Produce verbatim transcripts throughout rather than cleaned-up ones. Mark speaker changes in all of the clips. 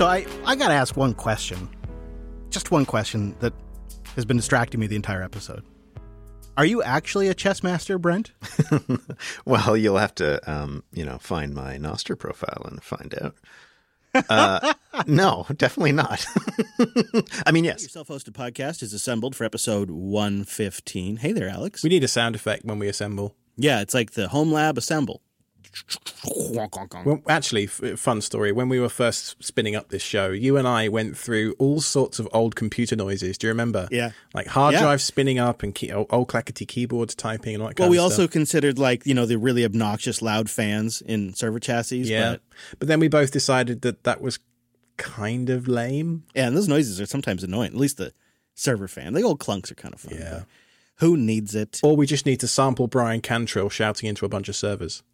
Speaker 1: So I, I got to ask one question. Just one question that has been distracting me the entire episode. Are you actually a chess master, Brent?
Speaker 2: Well, you'll have to, um, you know, find my Nostr profile and find out. Uh, no, definitely not. I mean, yes.
Speaker 3: Your self-hosted podcast is assembled for episode one fifteen. Hey there, Alex.
Speaker 4: We need a sound effect when we assemble.
Speaker 3: Yeah, it's like the Home Lab assemble.
Speaker 4: Well, actually, f- fun story. When we were first spinning up this show, you and I went through all sorts of old computer noises. Do you remember?
Speaker 3: Yeah.
Speaker 4: Like hard
Speaker 3: Yeah.
Speaker 4: drives spinning up and key- old clackety keyboards typing and all that kind
Speaker 3: Well, we
Speaker 4: of
Speaker 3: also
Speaker 4: stuff.
Speaker 3: considered like, you know, the really obnoxious loud fans in server chassis.
Speaker 4: Yeah.
Speaker 3: But,
Speaker 4: But then we both decided that that was kind of lame.
Speaker 3: yeah, and those noises are sometimes annoying. At least the server fan. The old clunks are kind of fun.
Speaker 4: Yeah.
Speaker 3: but Who needs it?
Speaker 4: Or we just need to sample Brian Cantrill shouting into a bunch of servers.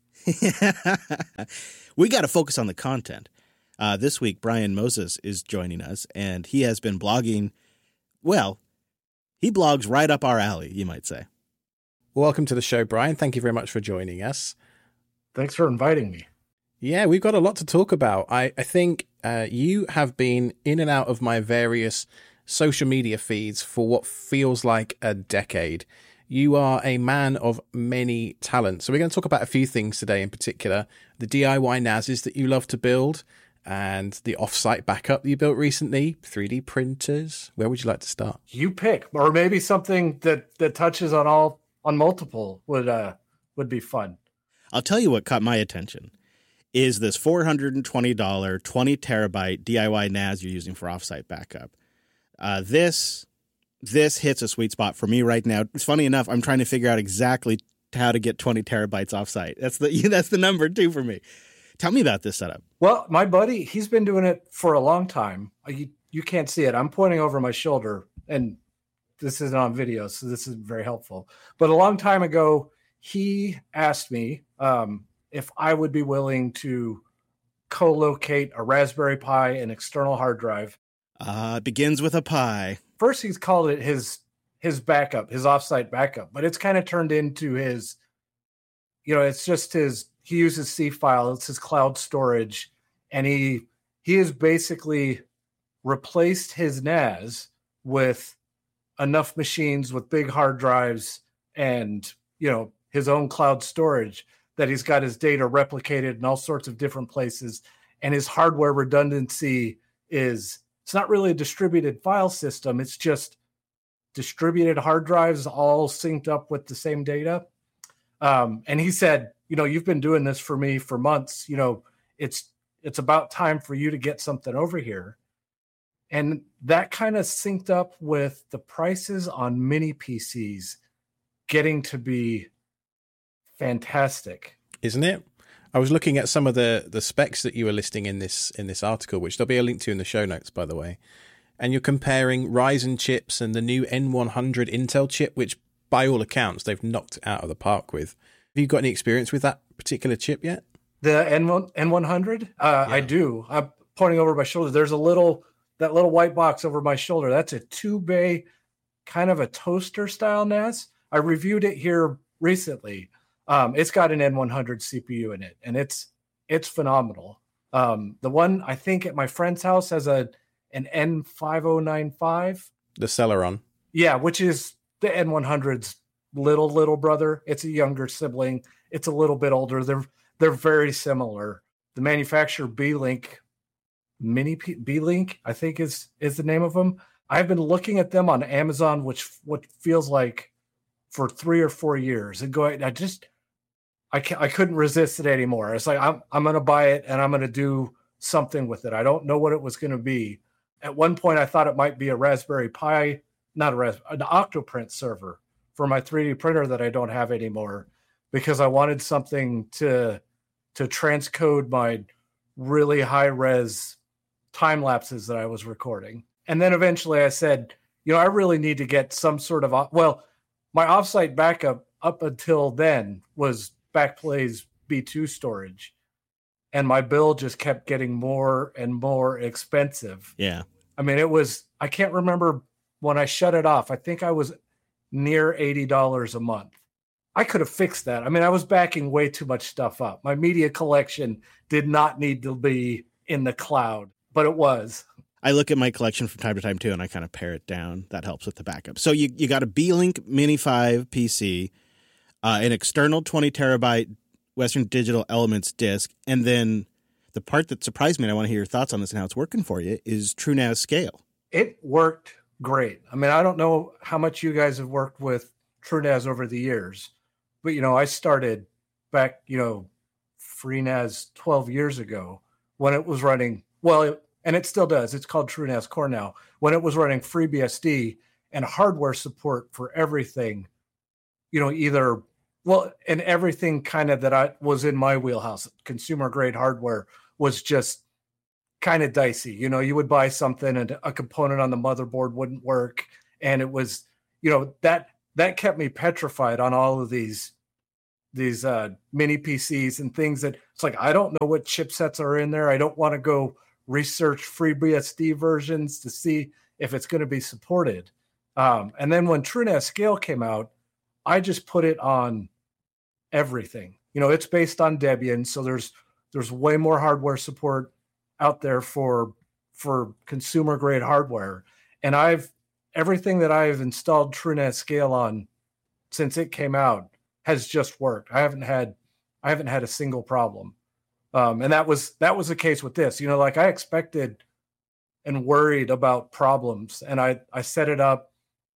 Speaker 3: We got to focus on the content. Uh, this week, Brian Moses is joining us, and he has been blogging. Well, he blogs right up our alley, you might say.
Speaker 4: Welcome to the show, Brian. Thank you very much for joining us.
Speaker 5: Thanks for inviting me.
Speaker 4: Yeah, we've got a lot to talk about. I, I think uh, you have been in and out of my various social media feeds for what feels like a decade. You are a man of many talents. So we're going to talk about a few things today in particular. The D I Y N A Ses that you love to build and the offsite backup that you built recently, three D printers. Where would you like to start?
Speaker 5: You pick, or maybe something that, that touches on all on multiple would uh would be fun.
Speaker 3: I'll tell you what caught my attention is this four hundred twenty dollars, twenty terabyte D I Y N A S you're using for offsite backup. Uh, this... This hits a sweet spot for me right now. It's funny enough, I'm trying to figure out exactly how to get twenty terabytes offsite. That's the that's the number too for me. Tell me about this setup.
Speaker 5: Well, my buddy, he's been doing it for a long time. You you can't see it. I'm pointing over my shoulder, and this isn't on video, so this is very helpful. But a long time ago, he asked me um, if I would be willing to co-locate a Raspberry Pi, an external hard drive.
Speaker 3: Uh, it begins with a pie.
Speaker 5: First, he's called it his his backup, his offsite backup, but it's kind of turned into his, you know, it's just his, he uses C file, it's his cloud storage, and he he has basically replaced his N A S with enough machines with big hard drives and, you know, his own cloud storage that he's got his data replicated in all sorts of different places, and his hardware redundancy is, it's not really a distributed file system. It's just distributed hard drives all synced up with the same data. Um, and he said, you know, you've been doing this for me for months. You know, it's it's about time for you to get something over here. And that kind of synced up with the prices on mini P Cs getting to be fantastic.
Speaker 4: Isn't it? I was looking at some of the, the specs that you were listing in this in this article, which there'll be a link to in the show notes, by the way. And you're comparing Ryzen chips and the new N one hundred Intel chip, which by all accounts, they've knocked it out of the park with. Have you got any experience with that particular chip yet?
Speaker 5: The N one hundred? Uh,
Speaker 4: Yeah.
Speaker 5: I do. I'm pointing over my shoulder. There's a little, that little white box over my shoulder. That's a two bay, kind of a toaster style N A S. I reviewed it here recently. Um, it's got an N one hundred C P U in it, and it's it's phenomenal. Um, the one I think at my friend's house has a an N five oh nine five.
Speaker 4: The Celeron.
Speaker 5: Yeah, which is the N one hundred's little little brother. It's a younger sibling. It's a little bit older. They're they're very similar. The manufacturer B-Link, Mini P- B-Link, I think is is the name of them. I've been looking at them on Amazon, which what feels like for three or four years, and going. I just I can't, I couldn't resist it anymore. It's like I'm I'm gonna buy it and I'm gonna do something with it. I don't know what it was gonna be. At one point, I thought it might be a Raspberry Pi, not a Raspberry, an Octoprint server for my three D printer that I don't have anymore, because I wanted something to to transcode my really high res time lapses that I was recording. And then eventually I said, you know, I really need to get some sort of, well, my offsite backup up until then was Backblaze B two storage. And my bill just kept getting more and more expensive.
Speaker 3: Yeah.
Speaker 5: I mean, it was, I can't remember when I shut it off. I think I was near eighty dollars a month. I could have fixed that. I mean, I was backing way too much stuff up. My media collection did not need to be in the cloud. but it was.
Speaker 3: I look at my collection from time to time too, and I kind of pare it down. That helps with the backup. So you, you got a B-Link Mini five P C, uh, an external twenty terabyte Western Digital Elements disc, and then the part that surprised me, and I want to hear your thoughts on this and how it's working for you, is TrueNAS Scale.
Speaker 5: It worked great. I mean, I don't know how much you guys have worked with TrueNAS over the years, but, you know, I started back, you know, FreeNAS twelve years ago when it was running, well, it, and it still does. It's called TrueNAS Core now. When it was running FreeBSD and hardware support for everything, you know, either, well, and everything kind of that I was in my wheelhouse, consumer grade hardware was just kind of dicey. You know, you would buy something and a component on the motherboard wouldn't work. And it was, you know, that, that kept me petrified on all of these, these uh, mini P Cs and things that it's like, I don't know what chipsets are in there. I don't want to go research FreeBSD versions to see if it's going to be supported. Um, and then when TrueNAS Scale came out, I just put it on everything. You know, it's based on Debian, so there's there's way more hardware support out there for for consumer grade hardware. And I've everything that I've installed TrueNAS Scale on since it came out has just worked. I haven't had I haven't had a single problem. Um, and that was that was the case with this. You know, like I expected and worried about problems, and I I set it up.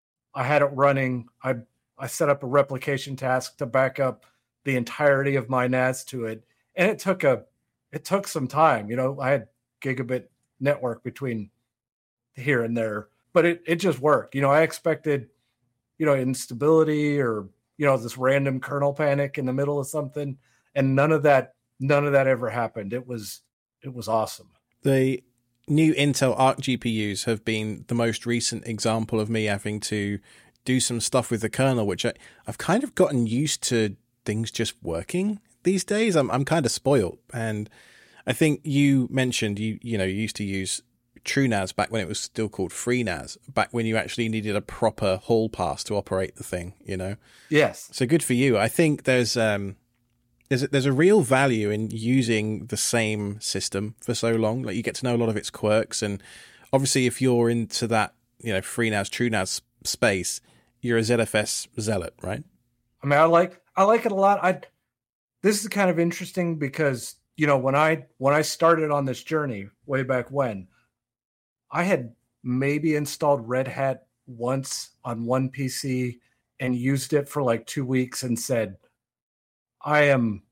Speaker 5: I had it running. I I set up a replication task to back up the entirety of my N A S to it, and it took a it took some time. You know, I had gigabit network between here and there, but it it just worked. You know, I expected, you know, instability or, you know, this random kernel panic in the middle of something, and none of that. None of that ever happened. It was it was awesome.
Speaker 4: The new Intel Arc G P Us have been the most recent example of me having to do some stuff with the kernel, which I, I've kind of gotten used to things just working these days. I'm I'm kind of spoiled, and I think you mentioned you you know you used to use TrueNAS back when it was still called FreeNAS, back when you actually needed a proper hall pass to operate the thing. You know.
Speaker 5: Yes.
Speaker 4: So good for you. I think there's um. There's a, there's a real value in using the same system for so long. Like you get to know a lot of its quirks, and obviously, if you're into that, you know, FreeNAS, TrueNAS space, you're a Z F S zealot, right?
Speaker 5: I mean, I like I like it a lot. I this is kind of interesting because, you know, when I when I started on this journey way back when, I had maybe installed Red Hat once on one P C and used it for like two weeks and said, I am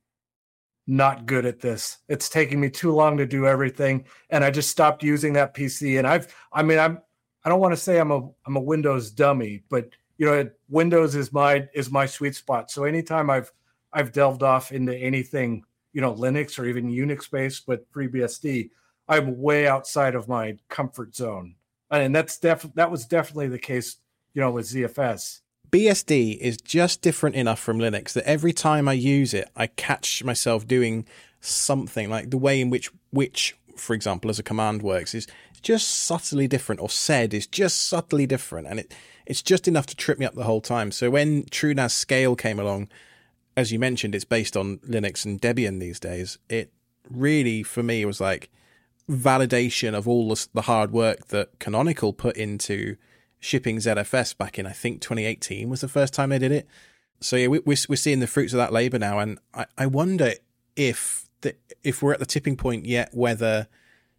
Speaker 5: not good at this. It's taking me too long to do everything. And I just stopped using that P C. And I've, I mean, I'm, I don't want to say I'm a, I'm a Windows dummy, but you know, Windows is my, is my sweet spot. So anytime I've, I've delved off into anything, you know, Linux or even Unix based, but FreeBSD, I'm way outside of my comfort zone. And that's def that was definitely the case, you know, with Z F S.
Speaker 4: B S D is just different enough from Linux that every time I use it, I catch myself doing something, like the way in which which, for example, as a command works is just subtly different, or said is just subtly different, and it it's just enough to trip me up the whole time. So when TrueNAS Scale came along, as you mentioned, it's based on Linux and Debian these days. It really, for me, was like validation of all the hard work that Canonical put into shipping Z F S back in, I think, twenty eighteen was the first time they did it. So yeah, we, we're we're seeing the fruits of that labor now, and I, I wonder if the, if we're at the tipping point yet, whether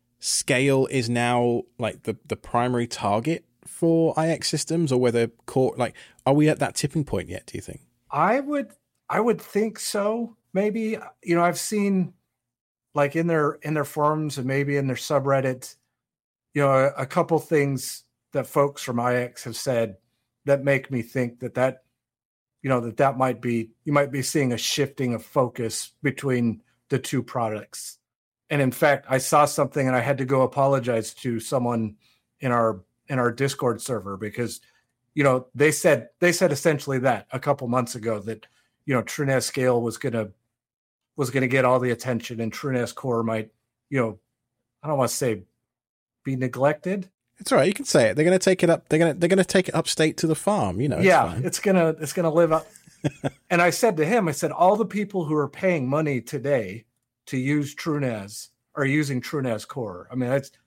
Speaker 4: Scale is now like the the primary target for I X systems, or whether core, like, are we at that tipping point yet? Do you think?
Speaker 5: I would I would think so. Maybe, you know, I've seen like in their in their forums and maybe in their subreddits, you know, a, a couple things that folks from I X have said that make me think that that, you know, that that might be, you might be seeing a shifting of focus between the two products. And in fact, I saw something and I had to go apologize to someone in our, in our Discord server because, you know, they said, they said essentially that a couple months ago that, you know, TrueNAS Scale was going to, was going to get all the attention and TrueNAS Core might, you know, I don't want to say be neglected.
Speaker 4: It's all right. You can say it. They're going to take it up. They're going to they're going to take it upstate to the farm. You know. It's
Speaker 5: yeah,
Speaker 4: fine.
Speaker 5: it's gonna it's gonna live up. And I said to him, I said, all the people who are paying money today to use TrueNAS are using TrueNAS Core. I mean, that's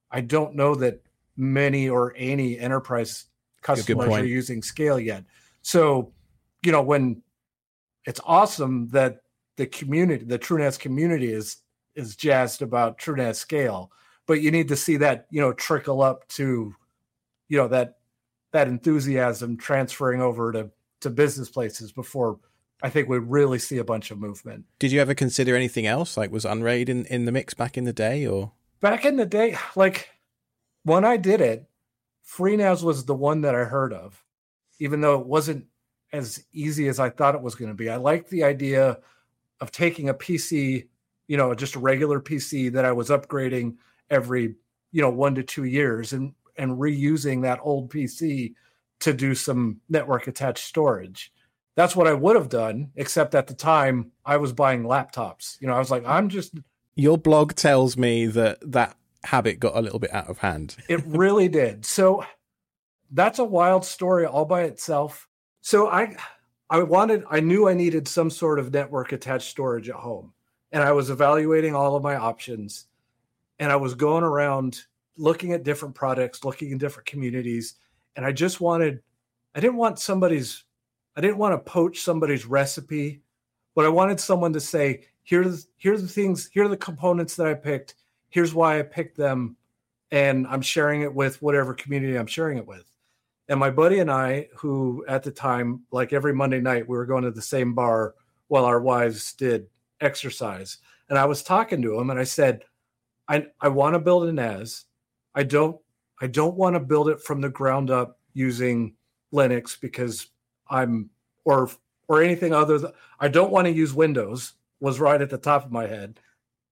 Speaker 5: I don't know that many or any enterprise customers are using Scale yet. So, you know, when it's awesome that the community, the TrueNAS community is is jazzed about TrueNAS Scale, but you need to see that, you know, trickle up to, you know, that that enthusiasm transferring over to to business places before I think we really see a bunch of movement.
Speaker 4: Did you ever consider anything else? Like, was Unraid in, in the mix back in the day, or?
Speaker 5: Back in the day, like when I did it, FreeNAS was the one that I heard of, even though it wasn't as easy as I thought it was going to be. I liked the idea of taking a P C, you know, just a regular P C that I was upgrading every, you know, one to two years and, and reusing that old P C to do some network attached storage. That's what I would have done, except at the time I was buying laptops. You know, I was like, I'm just...
Speaker 4: Your blog tells me that that habit got a little bit out of hand.
Speaker 5: It really did. So that's a wild story all by itself. So I, I wanted, I knew I needed some sort of network attached storage at home. And I was evaluating all of my options. And I was going around looking at different products, looking in different communities. And I just wanted, I didn't want somebody's, I didn't want to poach somebody's recipe, but I wanted someone to say, here's, here's the things, here are the components that I picked. Here's why I picked them. And I'm sharing it with whatever community I'm sharing it with. And my buddy and I, who at the time, like every Monday night, we were going to the same bar while our wives did exercise. And I was talking to him and I said, I, I want to build an N A S. I don't, I don't want to build it from the ground up using Linux because I'm, or, or anything other than, I don't want to use Windows was right at the top of my head.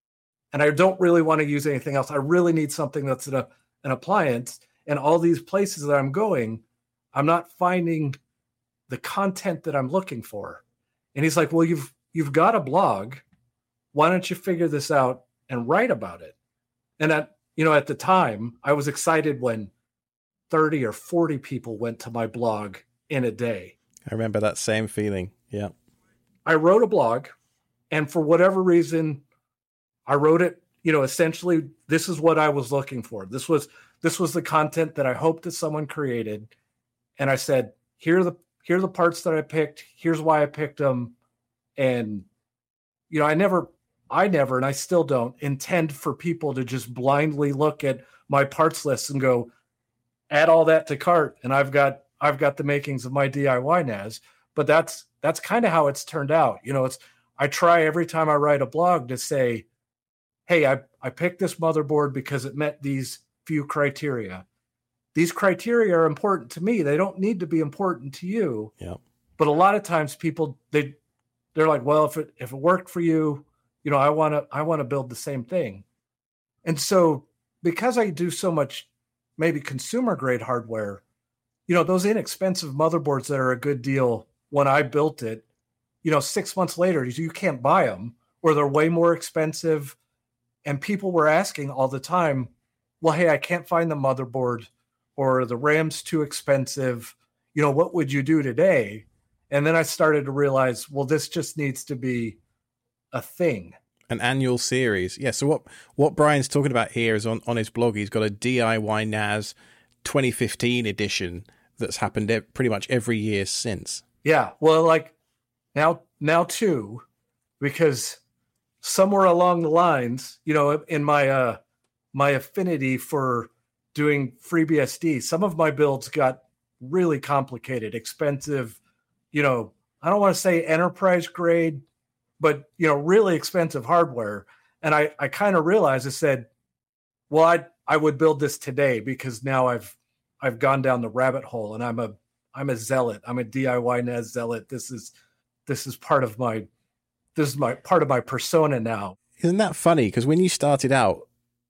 Speaker 5: And I don't really want to use anything else. I really need something that's an, an appliance. And all these places that I'm going, I'm not finding the content that I'm looking for. And he's like, well, you've, you've got a blog. Why don't you figure this out and write about it? And at, you know, at the time I was excited when thirty or forty people went to my blog in a day.
Speaker 4: I remember that same feeling. Yeah.
Speaker 5: I wrote a blog, and for whatever reason, I wrote it, you know, essentially this is what I was looking for. This was, this was the content that I hoped that someone created. And I said, here are the, here are the parts that I picked. Here's why I picked them. And, you know, I never, I never, and I still don't intend for people to just blindly look at my parts list and go, add all that to cart. And I've got, I've got the makings of my D I Y N A S, but that's, that's kind of how it's turned out. You know, it's, I try every time I write a blog to say, hey, I, I picked this motherboard because it met these few criteria. These criteria are important to me. They don't need to be important to you.
Speaker 4: Yeah.
Speaker 5: But a lot of times people, they, they're like, well, if it, if it worked for you, you know, I want to, I want to build the same thing. And so because I do so much, maybe consumer grade hardware, you know, those inexpensive motherboards that are a good deal when I built it, you know, six months later, you can't buy them or they're way more expensive. And people were asking all the time, well, hey, I can't find the motherboard or the RAM's too expensive. You know, what would you do today? And then I started to realize, well, this just needs to be a thing.
Speaker 4: An annual series. Yeah. So what, what Brian's talking about here is on, on his blog, he's got a D I Y N A S twenty fifteen edition that's happened e- pretty much every year since.
Speaker 5: Yeah. Well, like now, now too, because somewhere along the lines, you know, in my, uh, my affinity for doing FreeBSD, some of my builds got really complicated, expensive, you know, I don't want to say enterprise grade, but, you know, really expensive hardware. And I, I kind of realized, I said, well, I, I would build this today because now I've, I've gone down the rabbit hole and I'm a, I'm a zealot. I'm a D I Y N A S zealot. This is, this is part of my, this is my part of my persona now.
Speaker 4: Isn't that funny? Because when you started out,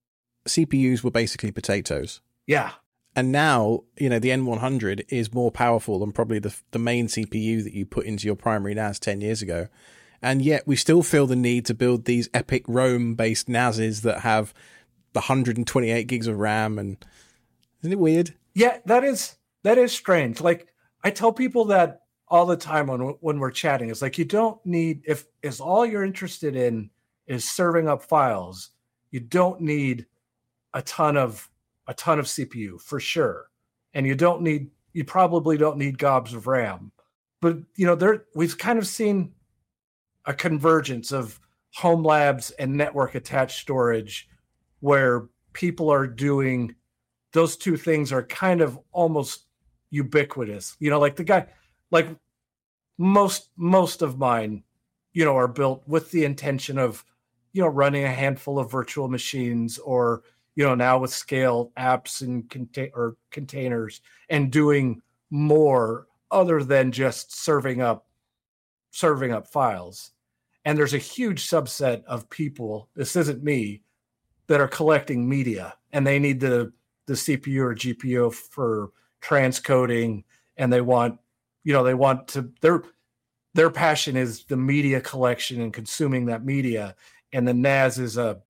Speaker 4: C P Us were basically potatoes.
Speaker 5: Yeah.
Speaker 4: And now, you know, the N one hundred is more powerful than probably the the main C P U that you put into your primary N A S ten years ago. And yet we still feel the need to build these epic Rome-based N A Ses that have the one hundred twenty-eight gigs of RAM. And isn't it weird?
Speaker 5: Yeah, that is that is strange. Like, I tell people that all the time when when we're chatting. It's like, you don't need, if if all you're interested in is serving up files, you don't need a ton of a ton of C P U for sure. And you don't need, you probably don't need gobs of RAM. But, you know, there we've kind of seen a convergence of home labs and network attached storage where people are doing those two things are kind of almost ubiquitous. You know, like the guy, like most, most of mine, you know, are built with the intention of, you know, running a handful of virtual machines or, you know, now with scale apps and contain or containers and doing more other than just serving up, serving up files. And there's a huge subset of people, this isn't me, that are collecting media and they need the, the C P U or G P U for transcoding. And they want, you know, they want to, their, their passion is the media collection and consuming that media. And the N A S is a,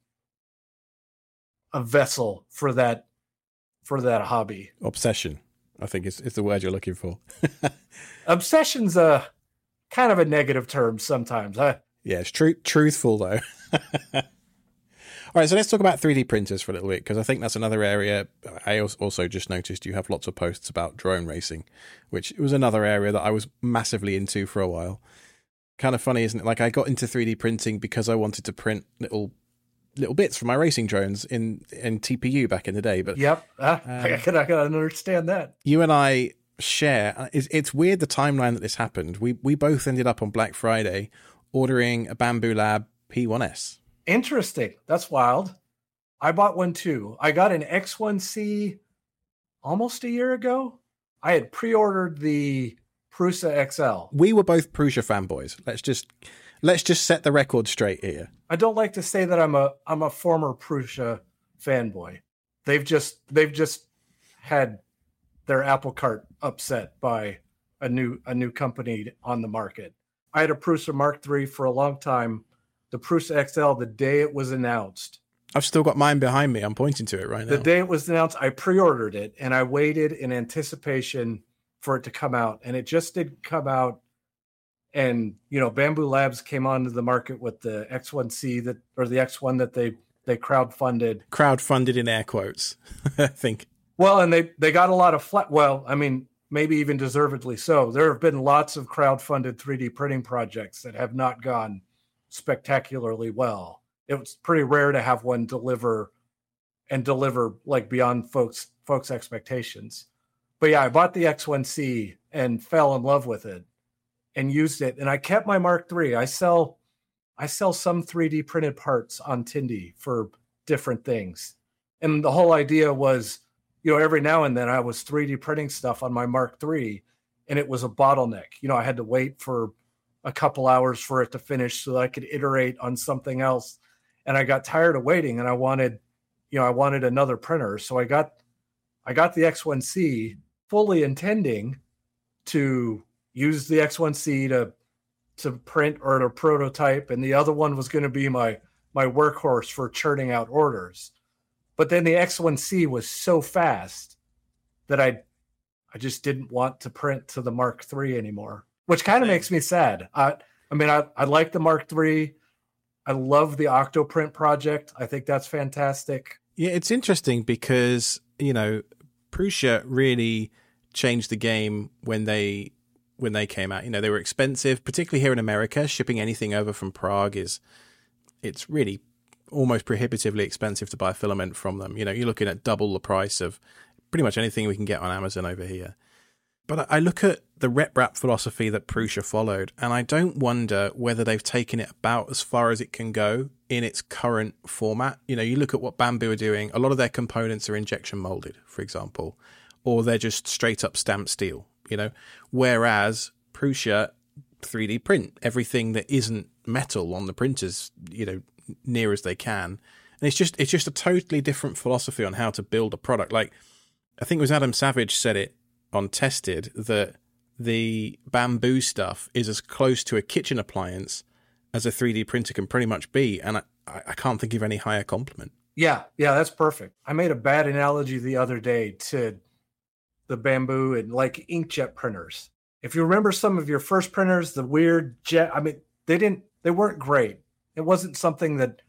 Speaker 5: a vessel for that, for that hobby.
Speaker 4: Obsession, I think is, is the word you're looking for.
Speaker 5: Obsession's a kind of a negative term sometimes. Huh?
Speaker 4: Yeah, it's true, truthful though. All right, so let's talk about three D printers for a little bit, because I think that's another area. I also just noticed you have lots of posts about drone racing, which was another area that I was massively into for a while. Kind of funny, isn't it? Like I got into three D printing because I wanted to print little little bits for my racing drones in, in T P U back in the day. But
Speaker 5: yep, uh,
Speaker 4: um,
Speaker 5: I, can, I can understand that.
Speaker 4: You and I share. It's, it's weird the timeline that this happened. We we both ended up on Black Friday ordering a Bambu Lab P one S.
Speaker 5: Interesting. That's wild. I bought one too. I got an X one C almost a year ago. I had pre-ordered the Prusa X L.
Speaker 4: We were both Prusa fanboys. Let's just let's just set the record straight here.
Speaker 5: I don't like to say that I'm a I'm a former Prusa fanboy. They've just they've just had their apple cart upset by a new a new company on the market. I had a Prusa Mark three for a long time. The Prusa X L, the day it was announced.
Speaker 4: I've still got mine behind me. I'm pointing to it right now.
Speaker 5: The day it was announced, I pre-ordered it, and I waited in anticipation for it to come out. And it just did come out. And, you know, Bambu Labs came onto the market with the X one C that, or the X one that they, they crowdfunded.
Speaker 4: Crowdfunded in air quotes, I think.
Speaker 5: Well, and they, they got a lot of flat. Well, I mean, maybe even deservedly so. There have been lots of crowdfunded three D printing projects that have not gone spectacularly well. It's pretty rare to have one deliver and deliver like beyond folks folks expectations. But yeah, I bought the X one C and fell in love with it and used it. And I kept my Mark three. I sell I sell some three D printed parts on Tindy for different things. And the whole idea was, you know, every now and then I was three D printing stuff on my Mark three and it was a bottleneck. You know, I had to wait for a couple hours for it to finish so that I could iterate on something else. And I got tired of waiting and I wanted, you know, I wanted another printer. So I got, I got the X one C fully intending to use the X one C to, to print or to prototype. And the other one was going to be my, my workhorse for churning out orders. But then the X one C was so fast that I, I just didn't want to print to the Mark three anymore. Which kind of makes me sad. I, I mean, I, I like the Mark three. I love the Octoprint project. I think that's fantastic.
Speaker 4: Yeah, it's interesting because, you know, Prusa really changed the game when they when they came out. You know, they were expensive, particularly here in America. Shipping anything over from Prague is, it's really almost prohibitively expensive to buy filament from them. You know, you're looking at double the price of pretty much anything we can get on Amazon over here. But I look at the rep wrap philosophy that Prusa followed, and I don't wonder whether they've taken it about as far as it can go in its current format. You know, you look at what Bambu are doing, a lot of their components are injection molded, for example, or they're just straight up stamped steel, you know, whereas Prusa three D print everything that isn't metal on the printers, you know, near as they can. And it's just, it's just a totally different philosophy on how to build a product. Like, I think it was Adam Savage said it on Tested that the Bambu stuff is as close to a kitchen appliance as a three D printer can pretty much be. And I, I can't think of any higher compliment.
Speaker 5: Yeah, yeah, that's perfect. I made a bad analogy the other day to the Bambu and like inkjet printers. If you remember some of your first printers, the weird jet, I mean, they didn't, they weren't great. It wasn't something that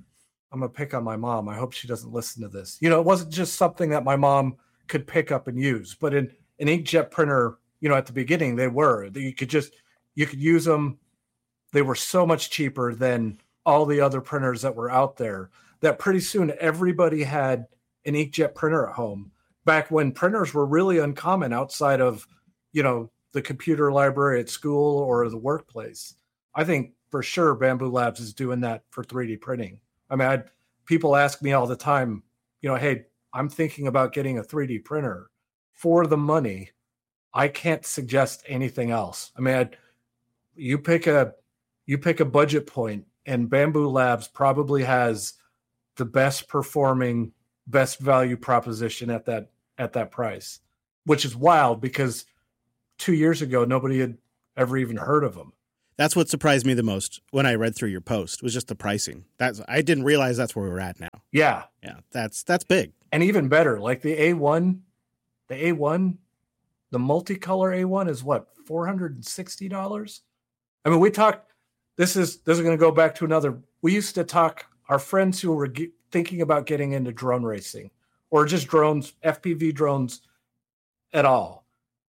Speaker 5: I'm going to pick on my mom. I hope she doesn't listen to this. You know, it wasn't just something that my mom could pick up and use, but in an inkjet printer, you know, at the beginning, they were, you could just, you could use them. They were so much cheaper than all the other printers that were out there that pretty soon everybody had an inkjet printer at home back when printers were really uncommon outside of, you know, the computer library at school or the workplace. I think for sure Bambu Labs is doing that for three D printing. I mean, I'd, people ask me all the time, you know, hey, I'm thinking about getting a three D printer for the money. I can't suggest anything else. I mean, I'd, you pick a, you pick a budget point, and Bambu Labs probably has the best performing, best value proposition at that, at that price, which is wild because two years ago, nobody had ever even heard of them.
Speaker 3: That's what surprised me the most when I read through your post was just the pricing. That's I didn't realize that's where we're at now.
Speaker 5: Yeah.
Speaker 3: Yeah. That's, that's big.
Speaker 5: And even better, like the A one, the A one, the multicolor A one is what, four hundred sixty dollars? I mean, we talked, this is, this is going to go back to another, we used to talk, our friends who were ge- thinking about getting into drone racing or just drones, F P V drones at all.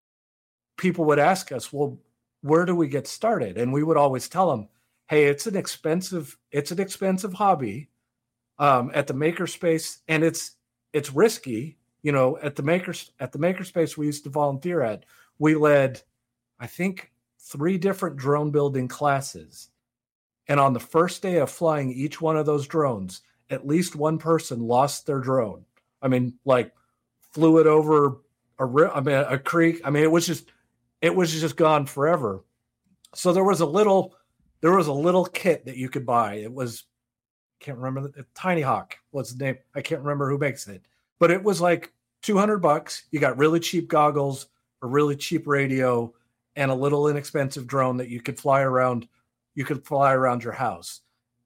Speaker 5: People would ask us, well, where do we get started? And we would always tell them, hey, it's an expensive, it's an expensive hobby um, at the makerspace, and it's it's risky. You know, at the makers at the makerspace we used to volunteer at, we led, I think, three different drone building classes. And on the first day of flying each one of those drones, at least one person lost their drone. I mean, like flew it over a, I mean, a creek. I mean, it was just, it was just gone forever. So there was a little, there was a little kit that you could buy. It was, I can't remember, the, Tiny Hawk was the name. I can't remember who makes it, but it was like two hundred bucks. You got really cheap goggles, a really cheap radio, and a little inexpensive drone that you could fly around. You could fly around your house.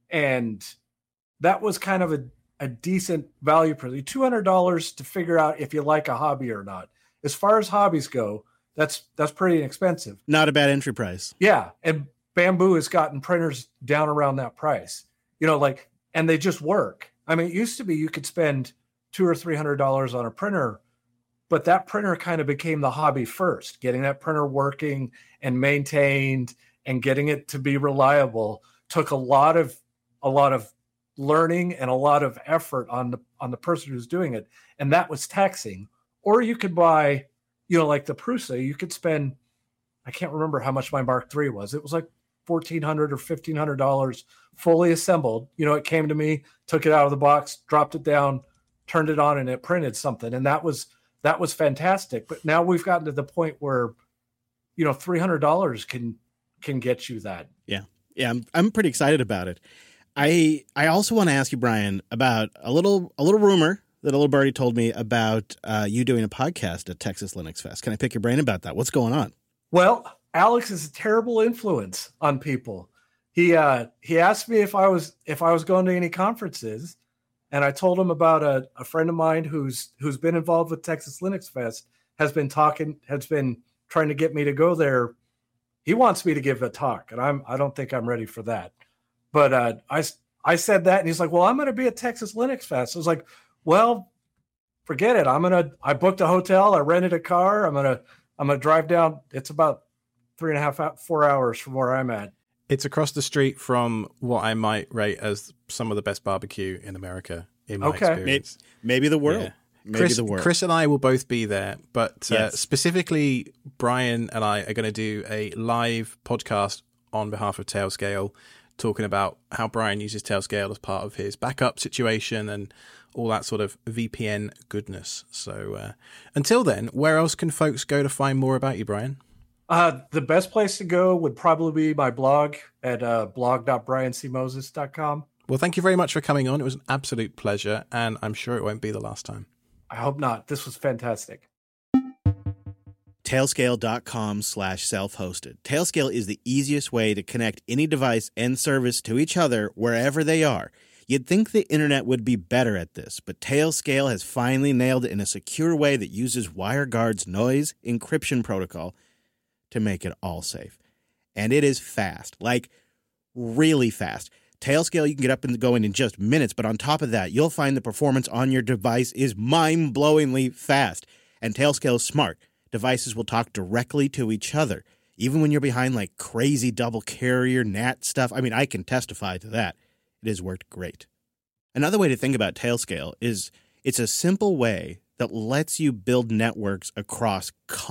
Speaker 5: And that was kind of a, a decent value for you. two hundred dollars to figure out if you like a hobby or not. As far as hobbies go, that's that's pretty inexpensive.
Speaker 3: Not a bad entry price.
Speaker 5: Yeah. And Bambu has gotten printers down around that price. You know, like, and they just work. I mean, it used to be you could spend two or three hundred dollars on a printer, but that printer kind of became the hobby first, getting that printer working and maintained and getting it to be reliable took a lot of a lot of learning and a lot of effort on the on the person who's doing it. And that was taxing. Or you could buy, you know, like the Prusa, you could spend, I can't remember how much my Mark three was. It was like fourteen hundred dollars or fifteen hundred dollars fully assembled. You know, it came to me, took it out of the box, dropped it down, turned it on, and it printed something. And that was, that was fantastic. But now we've gotten to the point where, you know, three hundred dollars can, can get you that.
Speaker 3: Yeah. Yeah. I'm, I'm pretty excited about it. I, I also want to ask you, Brian, about a little, a little rumor that a little birdie told me about uh, you doing a podcast at Texas Linux Fest. Can I pick your brain about that? What's going on?
Speaker 5: Well, Alex is a terrible influence on people. He uh, he asked me if I was if I was going to any conferences, and I told him about a, a friend of mine who's who's been involved with Texas Linux Fest, has been talking, has been trying to get me to go there. He wants me to give a talk, and I'm I don't think I'm ready for that. But uh, I I said that, and he's like, "Well, I'm going to be at Texas Linux Fest." I was like, "Well, forget it. I'm gonna. I booked a hotel. I rented a car. I'm gonna. I'm gonna drive down. It's about three and a half, four hours from where I'm at.
Speaker 4: It's across the street from what I might rate as some of the best barbecue in America, in my
Speaker 5: Okay.
Speaker 4: experience.
Speaker 3: Maybe, maybe the world.
Speaker 4: Yeah.
Speaker 3: Maybe
Speaker 4: Chris,
Speaker 3: the world.
Speaker 4: Chris and I will both be there, but uh,
Speaker 3: Yes.
Speaker 4: specifically, Brian and I are going to do a live podcast on behalf of Tailscale, talking about how Brian uses Tailscale as part of his backup situation and all that sort of V P N goodness. So uh, until then, where else can folks go to find more about you, Brian?
Speaker 5: Uh, the best place to go would probably be my blog at uh, blog dot brian c moses dot com.
Speaker 4: Well, thank you very much for coming on. It was an absolute pleasure, and I'm sure it won't be the last time.
Speaker 5: I hope not. This was fantastic.
Speaker 3: Tailscale.com slash self-hosted. Tailscale is the easiest way to connect any device and service to each other wherever they are. You'd think the internet would be better at this, but Tailscale has finally nailed it in a secure way that uses WireGuard's noise encryption protocol to make it all safe. And it is fast, like really fast. Tailscale, you can get up and going in just minutes, but on top of that, you'll find the performance on your device is mind-blowingly fast. And Tailscale is smart. Devices will talk directly to each other, even when you're behind like crazy double carrier N A T stuff. I mean, I can testify to that. It has worked great. Another way to think about Tailscale is it's a simple way that lets you build networks across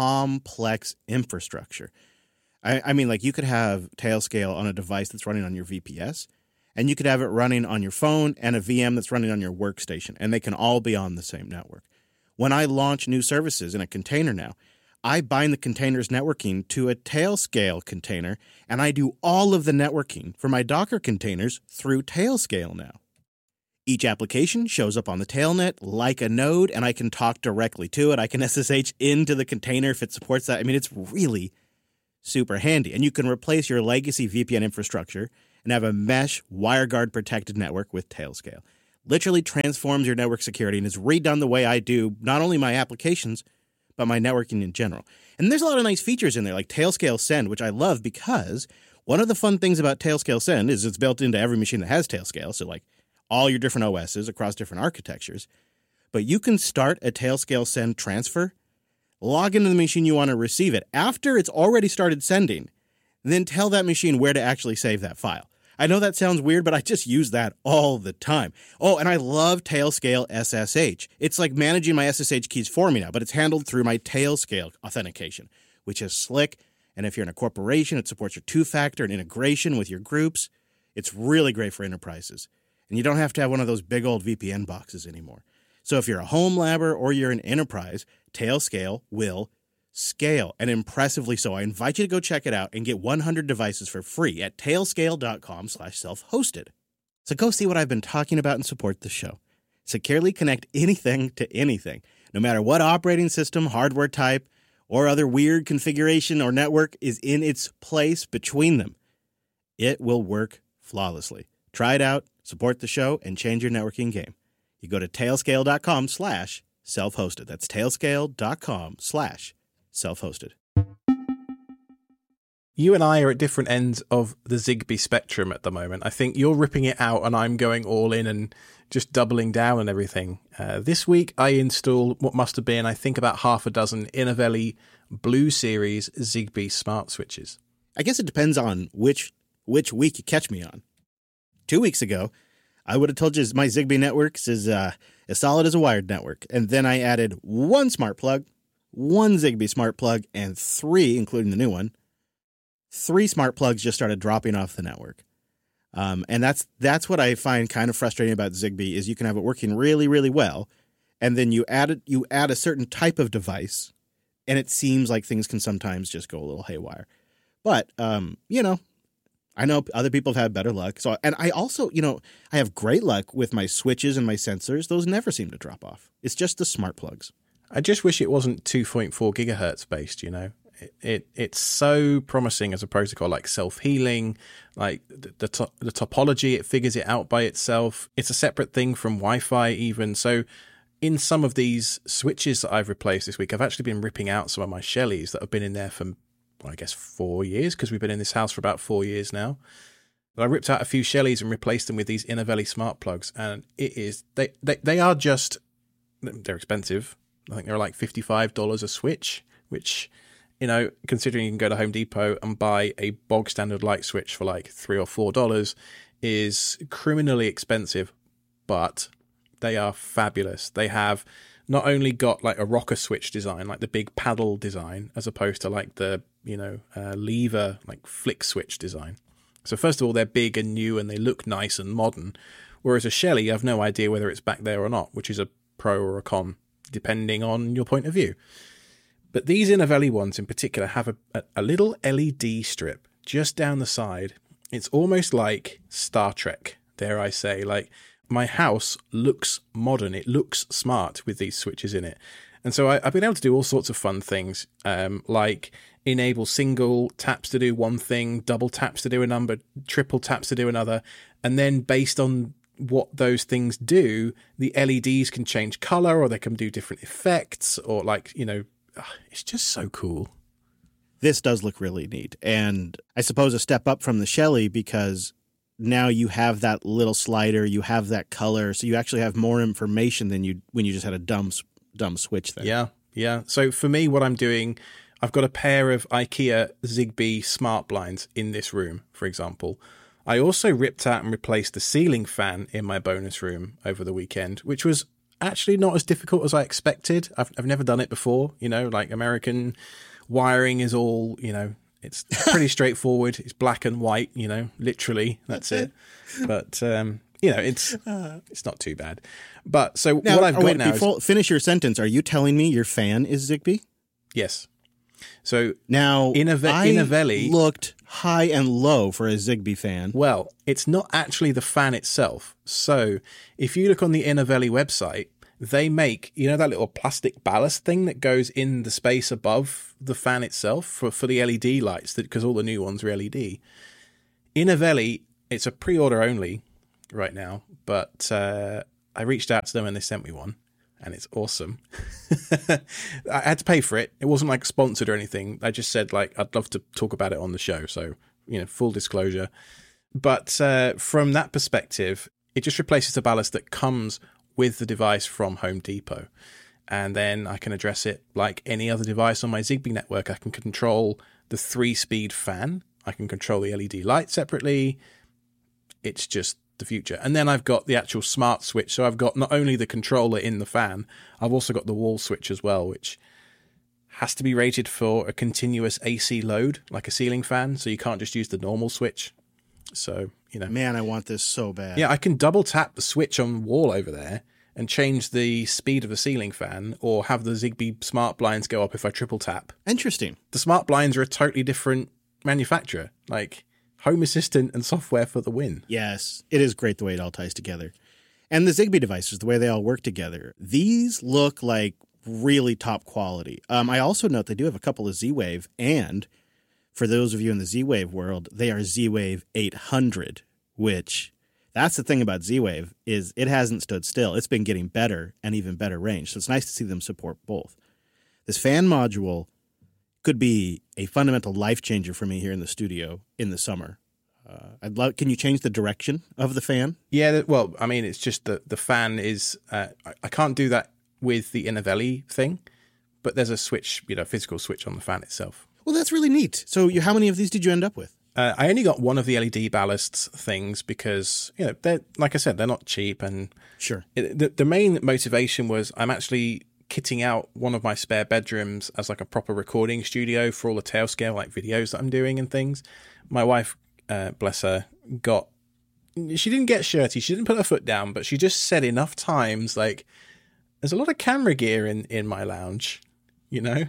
Speaker 3: complex infrastructure. I, I mean, like you could have Tailscale on a device that's running on your V P S, and you could have it running on your phone and a V M that's running on your workstation, and they can all be on the same network. When I launch new services in a container now, I bind the container's networking to a Tailscale container, and I do all of the networking for my Docker containers through Tailscale now. Each application shows up on the Tailnet like a node, and I can talk directly to it. I can S S H into the container if it supports that. I mean, it's really super handy. And you can replace your legacy V P N infrastructure and have a mesh WireGuard protected network with Tailscale. Literally transforms your network security and is redone the way I do not only my applications, but my networking in general. And there's a lot of nice features in there, like Tailscale Send, which I love because one of the fun things about Tailscale Send is it's built into every machine that has Tailscale, so like all your different O Ss across different architectures. But you can start a Tailscale Send transfer, log into the machine you want to receive it after it's already started sending, then tell that machine where to actually save that file. I know that sounds weird, but I just use that all the time. Oh, and I love Tailscale S S H. It's like managing my S S H keys for me now, but it's handled through my Tailscale authentication, which is slick. And if you're in a corporation, it supports your two-factor and integration with your groups. It's really great for enterprises. And you don't have to have one of those big old V P N boxes anymore. So if you're a home labber or you're an enterprise, Tailscale will scale, and impressively so. I invite you to go check it out and get one hundred devices for free at tailscale.com slash self-hosted. So go see what I've been talking about and support the show. Securely connect anything to anything, no matter what operating system, hardware type, or other weird configuration or network is in its place between them. It will work flawlessly. Try it out, support the show, and change your networking game. You go to tailscale.com slash self-hosted. That's tailscale.com slash self-hosted.
Speaker 4: You and I are at different ends of the Zigbee spectrum at the moment. I think you're ripping it out and I'm going all in and just doubling down and everything. Uh, this week I installed what must have been, I think, about half a dozen Innovelli Blue Series Zigbee smart switches.
Speaker 3: I guess it depends on which which week you catch me on. Two weeks ago, I would have told you my Zigbee networks is uh, as solid as a wired network. And then I added one smart plug, one Zigbee smart plug, and three, including the new one, three smart plugs just started dropping off the network. Um, and that's that's what I find kind of frustrating about Zigbee is you can have it working really, really well, and then you add it, you add a certain type of device, and it seems like things can sometimes just go a little haywire. But, um, you know, I know other people have had better luck. So, and I also, you know, I have great luck with my switches and my sensors. Those never seem to drop off. It's just the smart plugs.
Speaker 4: I just wish it wasn't two point four gigahertz based, you know. It, it it's so promising as a protocol, like self-healing, like the the, to, the topology, it figures it out by itself. It's a separate thing from Wi-Fi even. So in some of these switches that I've replaced this week, I've actually been ripping out some of my Shellys that have been in there for, well, I guess, four years, because we've been in this house for about four years now. But I ripped out a few Shellys and replaced them with these Innovelli smart plugs, and it is they they, they are just, they're expensive. I think they're like fifty-five dollars a switch, which, you know, considering you can go to Home Depot and buy a bog standard light switch for like three or four dollars, is criminally expensive, but they are fabulous. They have not only got like a rocker switch design, like the big paddle design, as opposed to like the, you know, uh, lever, like flick switch design. So first of all, they're big and new and they look nice and modern. Whereas a Shelly, you have no idea whether it's back there or not, which is a pro or a con, depending on your point of view. But these Innovelli ones in particular have a, a, a little L E D strip just down the side. It's almost like Star Trek, dare I say. Like, my house looks modern. It looks smart with these switches in it. And so I, I've been able to do all sorts of fun things, um, like enable single taps to do one thing, double taps to do a number, triple taps to do another. And then based on what those things do, the L E Ds can change color, or they can do different effects, or like, you know, it's just so cool.
Speaker 3: This does look really neat. And I suppose a step up from the Shelly, because now you have that little slider, you have that color, so you actually have more information than you when you just had a dumb dumb switch there.
Speaker 4: Yeah, yeah. So for me, what I'm doing, I've got a pair of IKEA Zigbee smart blinds in this room, for example. I also ripped out and replaced the ceiling fan in my bonus room over the weekend, which was actually not as difficult as I expected. I've I've never done it before, you know, like American wiring is all, you know, it's pretty straightforward. It's black and white, you know, literally, that's it. But, um, you know, it's it's not too bad. But so
Speaker 3: now,
Speaker 4: what I've got
Speaker 3: wait,
Speaker 4: now
Speaker 3: before,
Speaker 4: is...
Speaker 3: Finish your sentence. Are you telling me your fan is Zigbee?
Speaker 4: Yes. So
Speaker 3: now,
Speaker 4: Innove-
Speaker 3: I
Speaker 4: Innovelli
Speaker 3: looked high and low for a Zigbee fan.
Speaker 4: Well, it's not actually the fan itself. So if you look on the Innovelli website, they make, you know, that little plastic ballast thing that goes in the space above the fan itself for, for the L E D lights, because all the new ones are L E D. Innovelli, it's a pre-order only right now, but uh, I reached out to them and they sent me one, and it's awesome. I had to pay for it. It wasn't like sponsored or anything. I just said, like, I'd love to talk about it on the show. So, you know, full disclosure. But uh, from that perspective, it just replaces the ballast that comes with the device from Home Depot. And then I can address it like any other device on my Zigbee network. I can control the three-speed fan. I can control the L E D light separately. It's just the future. And then I've got the actual smart switch. So I've got not only the controller in the fan, I've also got the wall switch as well, which has to be rated for a continuous A C load, like a ceiling fan. So you can't just use the normal switch. So, you know.
Speaker 3: Man, I want this so bad.
Speaker 4: Yeah, I can double tap the switch on the wall over there and change the speed of the ceiling fan, or have the Zigbee smart blinds go up if I triple tap.
Speaker 3: Interesting.
Speaker 4: The smart blinds are a totally different manufacturer, like Home Assistant and software for the win.
Speaker 3: Yes, it is great the way it all ties together. And the Zigbee devices, the way they all work together, these look like really top quality. Um, I also note they do have a couple of Z-Wave, and for those of you in the Z-Wave world, they are Z-Wave eight hundred, which... That's the thing about Z-Wave, is it hasn't stood still. It's been getting better and even better range. So it's nice to see them support both. This fan module could be a fundamental life changer for me here in the studio in the summer. Uh, I'd love. Can you change the direction of the fan?
Speaker 4: Yeah, well, I mean, it's just that the fan is. Uh, I, I can't do that with the Innovelli thing, but there's a switch, you know, physical switch on the fan itself.
Speaker 3: Well, that's really neat. So, you, how many of these did you end up with?
Speaker 4: Uh, I only got one of the L E D ballasts things because, you know, they're, like I said, they're not cheap. And
Speaker 3: sure,
Speaker 4: it, the, the main motivation was I'm actually kitting out one of my spare bedrooms as like a proper recording studio for all the Tailscale like videos that I'm doing and things. My wife, uh, bless her, got, she didn't get shirty. She didn't put her foot down, but she just said enough times, like, there's a lot of camera gear in, in my lounge, you know?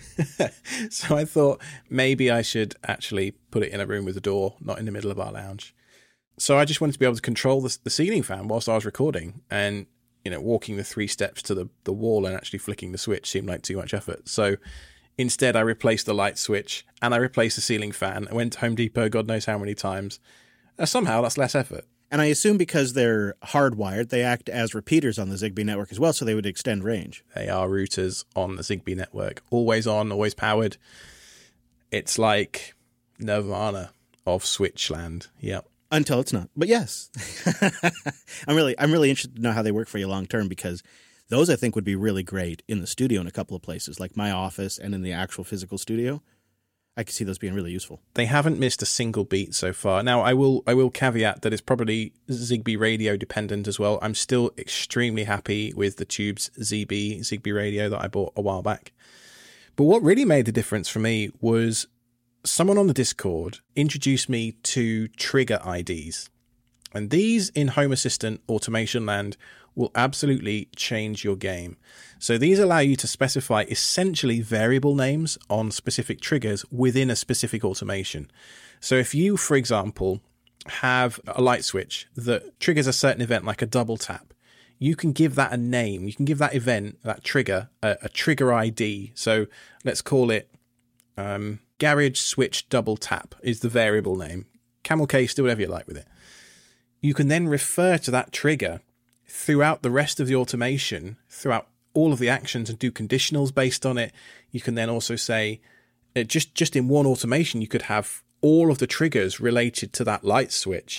Speaker 4: So I thought maybe I should actually put it in a room with a door, not in the middle of our lounge. So I just wanted to be able to control the, the ceiling fan whilst I was recording, and, you know, walking the three steps to the, the wall and actually flicking the switch seemed like too much effort. So instead I replaced the light switch and I replaced the ceiling fan. I went to Home Depot God knows how many times. Uh, somehow that's less effort.
Speaker 3: And I assume because they're hardwired, they act as repeaters on the Zigbee network as well, so they would extend range.
Speaker 4: They are routers on the Zigbee network. Always on, always powered. It's like Nirvana of Switchland. Yep.
Speaker 3: Until it's not. But yes. I'm really I'm really interested to know how they work for you long term, because those I think would be really great in the studio in a couple of places, like my office and in the actual physical studio. I could see those being really useful.
Speaker 4: They haven't missed a single beat so far. Now, I will I will caveat that it's probably Zigbee radio dependent as well. I'm still extremely happy with the Tubes Z B Zigbee radio that I bought a while back. But what really made the difference for me was someone on the Discord introduced me to trigger I Ds. And these in Home Assistant Automation Land will absolutely change your game. So these allow you to specify essentially variable names on specific triggers within a specific automation. So if you, for example, have a light switch that triggers a certain event like a double tap, you can give that a name. You can give that event, that trigger, a, a trigger I D. So let's call it um, garage switch double tap is the variable name. Camel case, do whatever you like with it. You can then refer to that trigger throughout the rest of the automation, throughout all of the actions, and do conditionals based on it. You can then also say, uh, just, just in one automation, you could have all of the triggers related to that light switch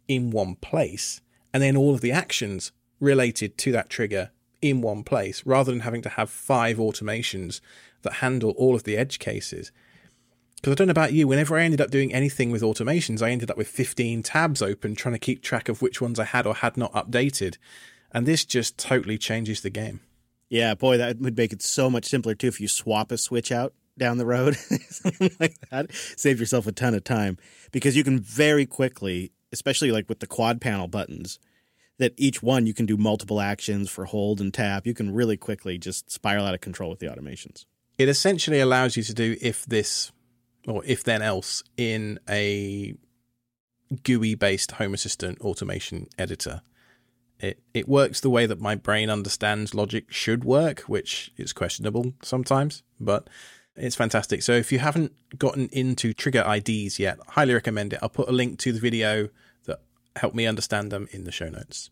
Speaker 4: in one place, and then all of the actions related to that trigger in one place, rather than having to have five automations that handle all of the edge cases. Because I don't know about you, whenever I ended up doing anything with automations, I ended up with fifteen tabs open trying to keep track of which ones I had or had not updated. And this just totally changes the game.
Speaker 3: Yeah, boy, that would make it so much simpler, too, if you swap a switch out down the road, something like that. Save yourself a ton of time, because you can very quickly, especially like with the quad panel buttons, that each one you can do multiple actions for hold and tap. You can really quickly just spiral out of control with the automations.
Speaker 4: It essentially allows you to do if this or if then else in a G U I-based Home Assistant automation editor. It it works the way that my brain understands logic should work, which is questionable sometimes, but it's fantastic. So if you haven't gotten into trigger I Ds yet, I highly recommend it. I'll put a link to the video that helped me understand them in the show notes.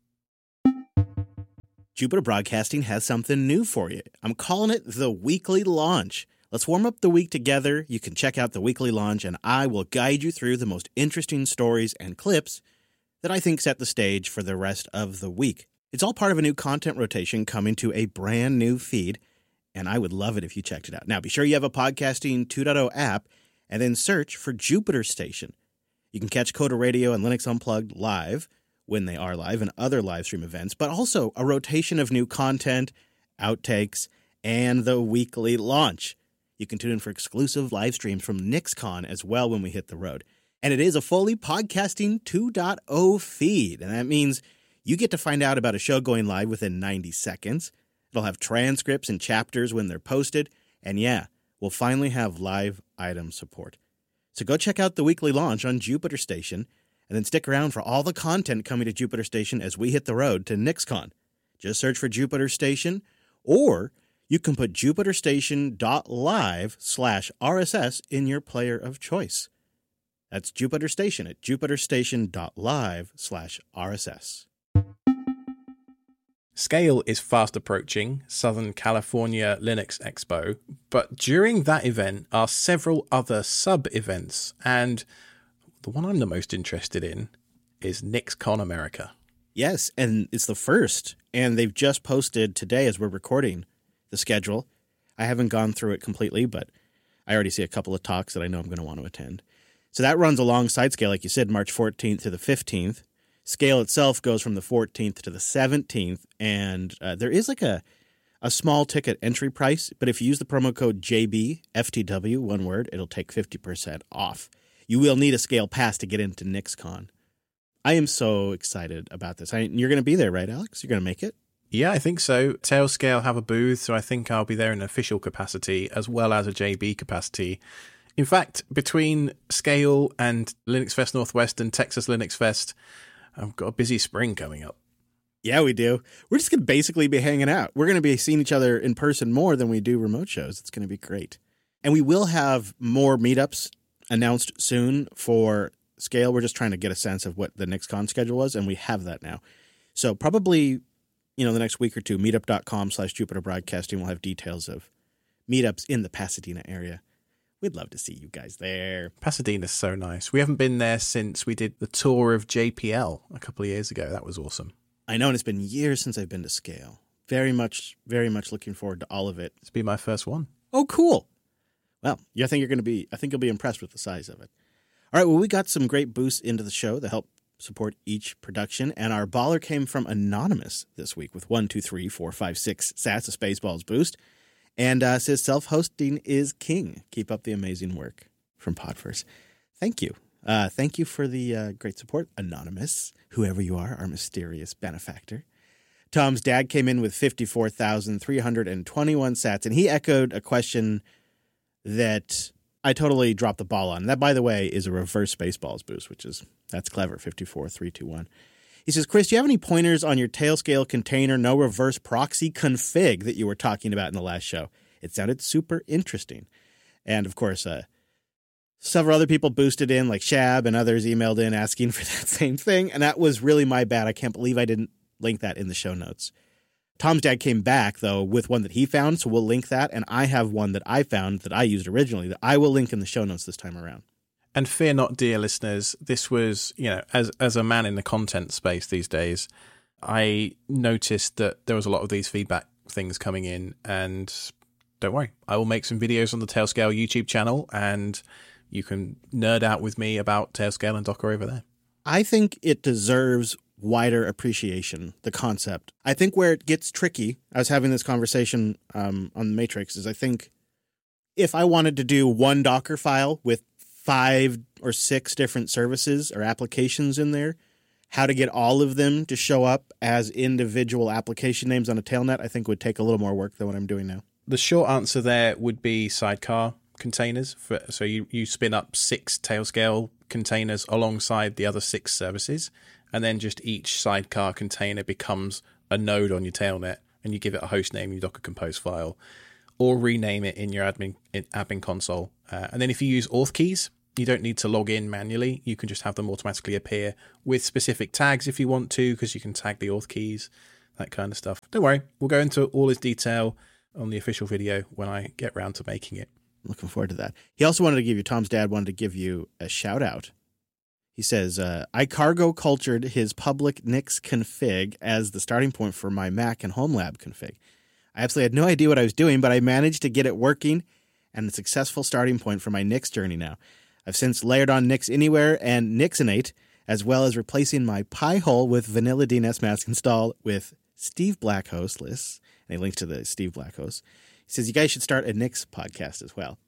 Speaker 3: Jupiter Broadcasting has something new for you. I'm calling it the Weekly Launch. Let's warm up the week together. You can check out the Weekly Launch, and I will guide you through the most interesting stories and clips that I think set the stage for the rest of the week. It's all part of a new content rotation coming to a brand new feed, and I would love it if you checked it out. Now, be sure you have a Podcasting two point oh app, and then search for Jupiter Station. You can catch Coda Radio and Linux Unplugged live, when they are live, and other live stream events, but also a rotation of new content, outtakes, and the Weekly Launch. You can tune in for exclusive live streams from NixCon as well when we hit the road. And it is a fully Podcasting two point oh feed, and that means you get to find out about a show going live within ninety seconds. It'll have transcripts and chapters when they're posted, and yeah, we'll finally have live item support. So go check out the Weekly Launch on Jupiter Station, and then stick around for all the content coming to Jupiter Station as we hit the road to NixCon. Just search for Jupiter Station, or you can put jupiterstation.live slash RSS in your player of choice. That's Jupiter Station at jupiterstation.live slash RSS.
Speaker 4: Scale is fast approaching Southern California Linux Expo, but during that event are several other sub-events, and the one I'm the most interested in is NixCon America.
Speaker 3: Yes, and it's the first, and they've just posted today as we're recording the schedule. I haven't gone through it completely, but I already see a couple of talks that I know I'm going to want to attend. So that runs alongside Scale, like you said, March fourteenth to the fifteenth. Scale itself goes from the fourteenth to the seventeenth, and uh, there is like a a small ticket entry price, but if you use the promo code J B F T W, one word, it'll take fifty percent off. You will need a Scale pass to get into NixCon. I am so excited about this. I, you're going to be there, right, Alex? You're going to make it?
Speaker 4: Yeah, I think so. Tailscale have a booth, so I think I'll be there in an official capacity as well as a J B capacity. In fact, between Scale and Linux Fest Northwest and Texas Linux Fest, I've got a busy spring coming up.
Speaker 3: Yeah, we do. We're just going to basically be hanging out. We're going to be seeing each other in person more than we do remote shows. It's going to be great. And we will have more meetups announced soon for Scale. We're just trying to get a sense of what the NixCon schedule was, and we have that now. So probably, you know, the next week or two, meetup.com slash Jupiter Broadcasting will have details of meetups in the Pasadena area. We'd love to see you guys there.
Speaker 4: Pasadena's so nice. We haven't been there since we did the tour of J P L a couple of years ago. That was awesome.
Speaker 3: I know, and it's been years since I've been to Scale. Very much, very much looking forward to all of it.
Speaker 4: It's been my first one.
Speaker 3: Oh, cool. Well, yeah, I think you're going to be, I think you'll be impressed with the size of it. All right, well, we got some great boosts into the show that help support each production, and our baller came from Anonymous this week with one, two, three, four, five, six sats of Spaceballs boost. And uh, says self-hosting is king. Keep up the amazing work from Podverse. Thank you. Uh, thank you for the uh, great support, Anonymous, whoever you are, our mysterious benefactor. Tom's dad came in with fifty-four thousand three hundred twenty-one sats, and he echoed a question that I totally dropped the ball on. That, by the way, is a reverse Spaceballs boost, which is, that's clever, fifty-four three two one. He says, Chris, do you have any pointers on your Tailscale container no reverse proxy config that you were talking about in the last show? It sounded super interesting. And, of course, uh, several other people boosted in, like Shab and others emailed in asking for that same thing. And that was really my bad. I can't believe I didn't link that in the show notes. Tom's dad came back, though, with one that he found, so we'll link that. And I have one that I found that I used originally that I will link in the show notes this time around.
Speaker 4: And fear not, dear listeners, this was, you know, as as a man in the content space these days, I noticed that there was a lot of these feedback things coming in, and don't worry, I will make some videos on the Tailscale YouTube channel, and you can nerd out with me about Tailscale and Docker over there.
Speaker 3: I think it deserves wider appreciation, the concept. I think where it gets tricky, I was having this conversation um, on the Matrix, is I think if I wanted to do one Docker file with five or six different services or applications in there, how to get all of them to show up as individual application names on a tailnet, I think would take a little more work than what I'm doing now.
Speaker 4: The short answer there would be sidecar containers. For, so you, you spin up six Tailscale containers alongside the other six services, and then just each sidecar container becomes a node on your tailnet, and you give it a host name in your Docker Compose file, or rename it in your admin in admin console. Uh, and then if you use auth keys, you don't need to log in manually. You can just have them automatically appear with specific tags if you want to, because you can tag the auth keys, that kind of stuff. Don't worry, we'll go into all this detail on the official video when I get round to making it.
Speaker 3: Looking forward to that. He also wanted to give you, Tom's dad wanted to give you a shout out. He says, uh, I cargo cultured his public Nix config as the starting point for my Mac and Home Lab config. I absolutely had no idea what I was doing, but I managed to get it working and a successful starting point for my Nix journey now. I've since layered on Nix Anywhere and Nixonate, as well as replacing my Pi-hole with Vanilla D N S Mask installed with Steve Blackhouse lists. And he links to the Steve Blackhouse. He says, you guys should start a Nix podcast as well.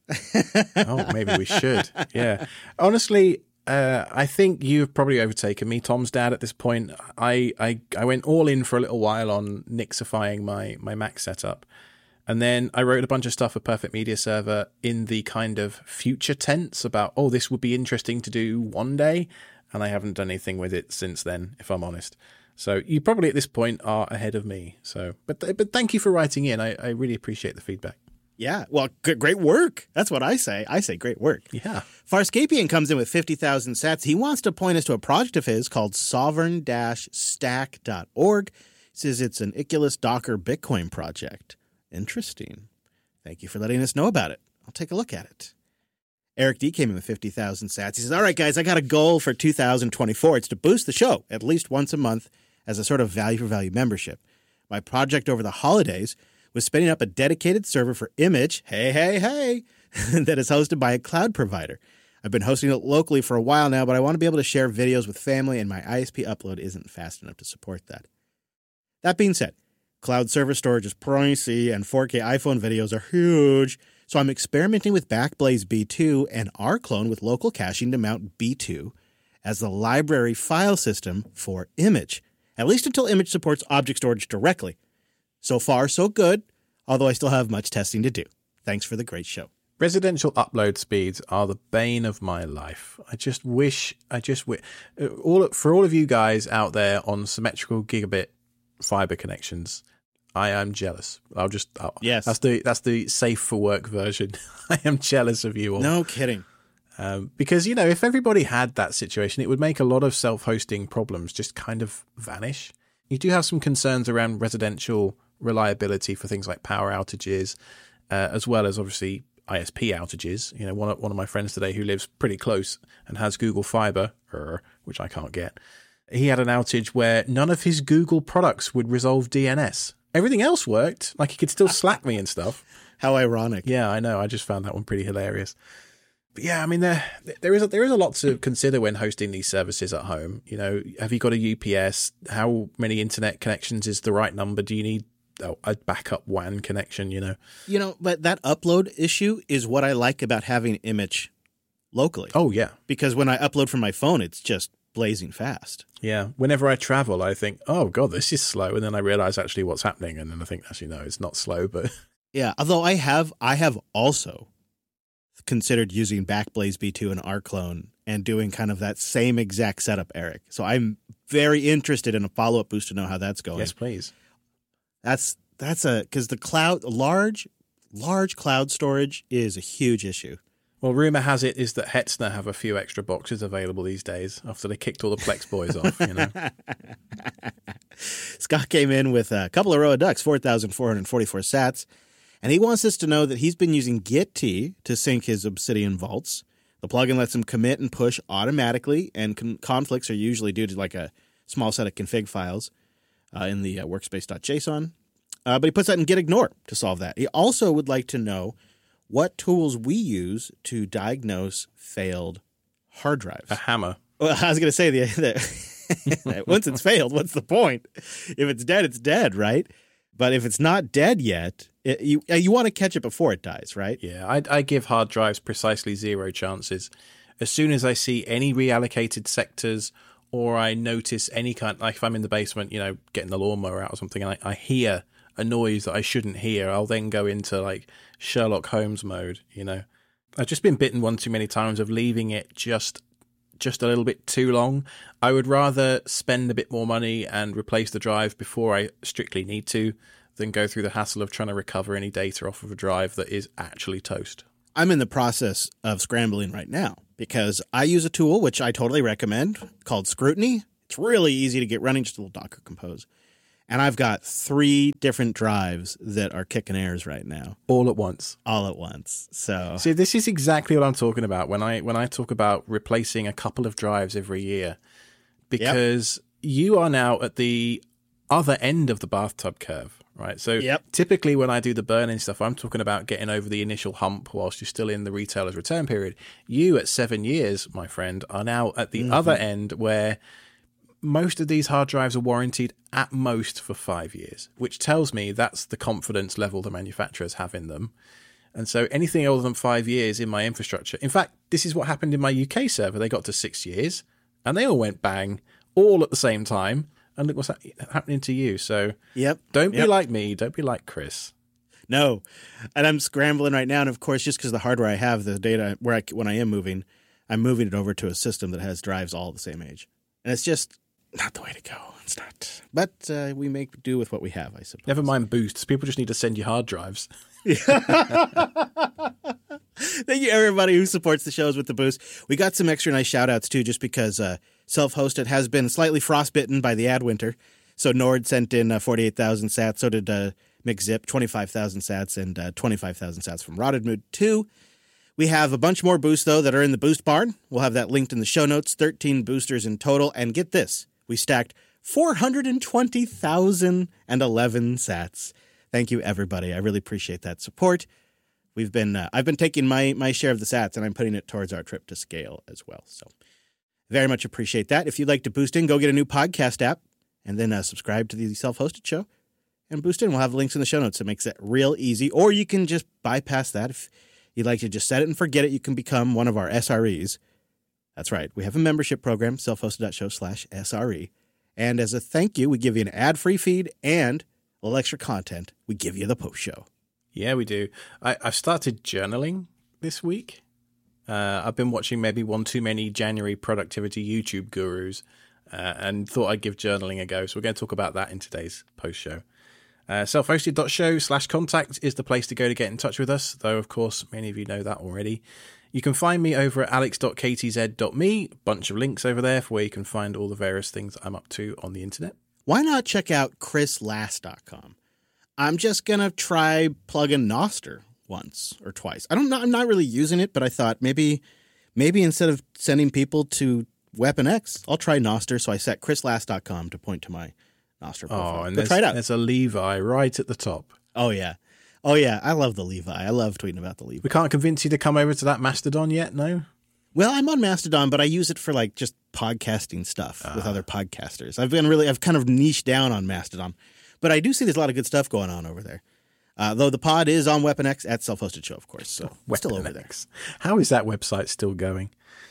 Speaker 4: Oh, maybe we should. Yeah. Honestly, uh, I think you've probably overtaken me, Tom's dad, at this point. I, I, I went all in for a little while on Nixifying my, my Mac setup. And then I wrote a bunch of stuff for Perfect Media Server in the kind of future tense about, oh, this would be interesting to do one day. And I haven't done anything with it since then, if I'm honest. So you probably at this point are ahead of me. So, but but thank you for writing in. I, I really appreciate the feedback.
Speaker 3: Yeah, well, good, great work. That's what I say. I say great work.
Speaker 4: Yeah.
Speaker 3: Farscapian comes in with fifty thousand sats. He wants to point us to a project of his called sovereign dash stack dot org. He says it's an Iculus Docker Bitcoin project. Interesting. Thank you for letting us know about it. I'll take a look at it. Eric D came in with fifty thousand sats. He says, all right, guys, I got a goal for two thousand twenty-four. It's to boost the show at least once a month as a sort of value-for-value membership. My project over the holidays was spinning up a dedicated server for Image, hey, hey, hey, that is hosted by a cloud provider. I've been hosting it locally for a while now, but I want to be able to share videos with family, and my I S P upload isn't fast enough to support that. That being said, cloud server storage is pricey, and four K iPhone videos are huge, so I'm experimenting with Backblaze B two and rclone with local caching to mount B two as the library file system for Image, at least until Image supports object storage directly. So far, so good, although I still have much testing to do. Thanks for the great show.
Speaker 4: Residential upload speeds are the bane of my life. I just wish, I just wish, all for all of you guys out there on symmetrical gigabit fiber connections, I am jealous. I'll just, I'll,
Speaker 3: yes,
Speaker 4: that's the that's the safe for work version. I am jealous of you all.
Speaker 3: No kidding.
Speaker 4: Um, because, you know, if everybody had that situation, it would make a lot of self-hosting problems just kind of vanish. You do have some concerns around residential reliability for things like power outages, uh, as well as obviously I S P outages. You know, one of, one of my friends today who lives pretty close and has Google Fiber, which I can't get, he had an outage where none of his Google products would resolve D N S. Everything else worked. Like, he could still Slack me and stuff.
Speaker 3: How ironic.
Speaker 4: Yeah, I know. I just found that one pretty hilarious. But yeah, I mean, there there is a, there is a lot to consider when hosting these services at home. You know, have you got a U P S? How many internet connections is the right number? Do you need oh, a backup W A N connection? You know,
Speaker 3: you know, but that upload issue is what I like about having Image locally.
Speaker 4: Oh yeah,
Speaker 3: because when I upload from my phone, it's just blazing fast.
Speaker 4: Yeah, whenever I travel, I think, oh god, this is slow, and then I realize actually what's happening, and then I think actually no, it's not slow, but
Speaker 3: yeah. Although I have, I have also considered using Backblaze B two and rclone and doing kind of that same exact setup, Eric. So I'm very interested in a follow-up boost to know how that's going.
Speaker 4: Yes, please.
Speaker 3: That's that's a because the cloud large large cloud storage is a huge issue.
Speaker 4: Well, rumor has it is that Hetzner have a few extra boxes available these days after they kicked all the Plex boys off. You know.
Speaker 3: Scott came in with a couple of row of ducks, four thousand four hundred forty-four sats. And he wants us to know that he's been using Git T to sync his Obsidian vaults. The plugin lets them commit and push automatically, and con- conflicts are usually due to like a small set of config files uh, in the uh, workspace.json. Uh, but he puts that in gitignore to solve that. He also would like to know what tools we use to diagnose failed hard drives.
Speaker 4: A hammer.
Speaker 3: Well, I was going to say, the, the once it's failed, what's the point? If it's dead, it's dead, right? But if it's not dead yet, it, you you want to catch it before it dies, right?
Speaker 4: Yeah, I, I give hard drives precisely zero chances. As soon as I see any reallocated sectors, or I notice any kind, like if I'm in the basement, you know, getting the lawnmower out or something, and I, I hear a noise that I shouldn't hear, I'll then go into like Sherlock Holmes mode, you know. I've just been bitten one too many times of leaving it just just a little bit too long. I would rather spend a bit more money and replace the drive before I strictly need to than go through the hassle of trying to recover any data off of a drive that is actually toast.
Speaker 3: I'm in the process of scrambling right now because I use a tool, which I totally recommend, called Scrutiny. It's really easy to get running, just a little Docker Compose. And I've got three different drives that are kicking airs right now.
Speaker 4: All at once.
Speaker 3: All at once. So
Speaker 4: see, this is exactly what I'm talking about when I when I talk about replacing a couple of drives every year. Because yep. you are now at the other end of the bathtub curve, right? So
Speaker 3: yep.
Speaker 4: typically when I do the burn-in stuff, I'm talking about getting over the initial hump whilst you're still in the retailer's return period. You at seven years, my friend, are now at the mm-hmm. other end where most of these hard drives are warranted at most for five years, which tells me that's the confidence level the manufacturers have in them. And so anything older than five years in my infrastructure. In fact, this is what happened in my U K server. They got to six years and they all went bang all at the same time. And look what's ha- happening to you. So
Speaker 3: yep.
Speaker 4: don't be
Speaker 3: yep.
Speaker 4: like me. Don't be like Chris.
Speaker 3: No. And I'm scrambling right now. And of course, just because the hardware I have, the data where I, when I am moving, I'm moving it over to a system that has drives all the same age. And it's just not the way to go. It's not. But uh, we make do with what we have, I suppose.
Speaker 4: Never mind boosts. People just need to send you hard drives.
Speaker 3: Thank you, everybody who supports the shows with the boost. We got some extra nice shout-outs, too, just because uh, Self-Hosted has been slightly frostbitten by the ad winter. So Nord sent in uh, forty-eight thousand sats. So did uh, McZip, twenty-five thousand sats, and uh, twenty-five thousand sats from Rotted Mood, too. We have a bunch more boosts, though, that are in the boost barn. We'll have that linked in the show notes. thirteen boosters in total. And get this. We stacked four hundred twenty thousand eleven sats. Thank you, everybody. I really appreciate that support. We've been, uh, I've been taking my my share of the sats, and I'm putting it towards our trip to Scale as well. So very much appreciate that. If you'd like to boost in, go get a new podcast app, and then uh, subscribe to the Self-Hosted Show and boost in. We'll have links in the show notes. It makes it real easy. Or you can just bypass that. If you'd like to just set it and forget it, you can become one of our S R Es. That's right. We have a membership program, selfhosted.show slash SRE. And as a thank you, we give you an ad-free feed and a little extra content. We give you the post show.
Speaker 4: Yeah, we do. I, I've started journaling this week. Uh, I've been watching maybe one too many January productivity YouTube gurus uh, and thought I'd give journaling a go. So we're going to talk about that in today's post show. Uh, selfhosted.show slash contact is the place to go to get in touch with us, though, of course, many of you know that already. You can find me over at alex dot k t z dot m e, bunch of links over there for where you can find all the various things I'm up to on the internet.
Speaker 3: Why not check out chris last dot com? I'm just going to try plug-in Nostr once or twice. I don't know, I'm not really using it, but I thought maybe maybe instead of sending people to Weapon X, I'll try Nostr. So I set chris last dot com to point to my Nostr profile.
Speaker 4: Oh, and
Speaker 3: Go
Speaker 4: there's,
Speaker 3: try it out.
Speaker 4: There's a Levi right at the top.
Speaker 3: Oh, yeah. Oh, yeah. I love the Levi. I love tweeting about the Levi.
Speaker 4: We can't convince you to come over to that Mastodon yet, no?
Speaker 3: Well, I'm on Mastodon, but I use it for like just podcasting stuff uh. with other podcasters. I've been really, I've kind of niched down on Mastodon, but I do see there's a lot of good stuff going on over there. Uh, though the pod is on Weapon X at Self-Hosted Show, of course. So it's still over there.
Speaker 4: How is that website still going?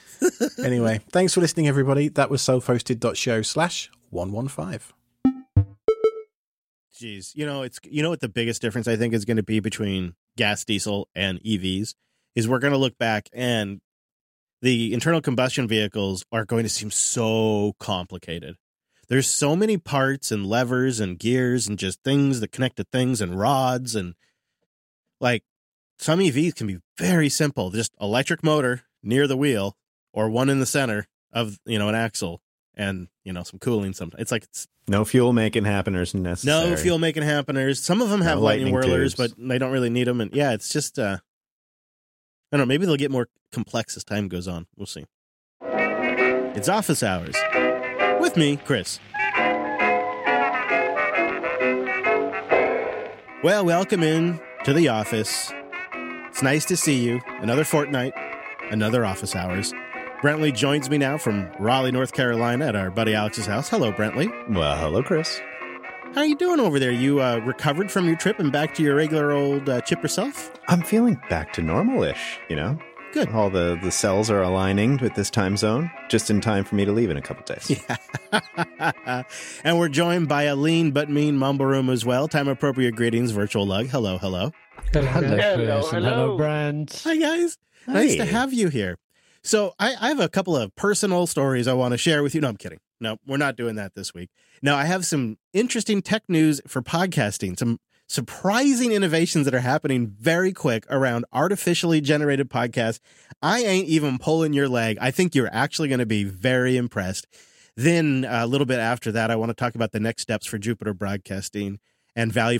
Speaker 4: Anyway, thanks for listening, everybody. That was selfhosted.show slash 115.
Speaker 3: Jeez, you know, it's you know what the biggest difference I think is going to be between gas, diesel, and E Vs is we're going to look back and the internal combustion vehicles are going to seem so complicated. There's so many parts and levers and gears and just things that connect to things and rods and like some E Vs can be very simple. Just electric motor near the wheel or one in the center of, you know, an axle and, you know, some cooling. Sometimes it's like it's
Speaker 2: no fuel making happeners necessary.
Speaker 3: No fuel making happeners. Some of them have
Speaker 2: no
Speaker 3: lightning,
Speaker 2: lightning
Speaker 3: whirlers,
Speaker 2: tubes.
Speaker 3: but they don't really need them. And yeah, it's just uh, I don't know, maybe they'll get more complex as time goes on. We'll see. It's office hours. With me, Chris. Well, welcome in to the office. It's nice to see you. Another fortnight, another office hours. Brentley joins me now from Raleigh, North Carolina at our buddy Alex's house. Hello, Brentley.
Speaker 2: Well, hello, Chris.
Speaker 3: How are you doing over there? You uh, recovered from your trip and back to your regular old uh, chipper self?
Speaker 2: I'm feeling back to normal-ish, you know?
Speaker 3: Good.
Speaker 2: All the, the cells are aligning with this time zone, just in time for me to leave in a couple days.
Speaker 3: Yeah. And we're joined by a lean but mean mumble room as well. Time-appropriate greetings, Virtual Lug. Hello, hello.
Speaker 6: Hello,
Speaker 7: Hello,
Speaker 6: Chris,
Speaker 7: hello.
Speaker 6: and hello, Brent.
Speaker 3: Hi, guys. Nice to
Speaker 2: Hey.
Speaker 3: have you here. So I, I have a couple of personal stories I want to share with you. No, I'm kidding. No, we're not doing that this week. No, I have some interesting tech news for podcasting, some surprising innovations that are happening very quick around artificially generated podcasts. I ain't even pulling your leg. I think you're actually going to be very impressed. Then uh, a little bit after that, I want to talk about the next steps for Jupiter Broadcasting and value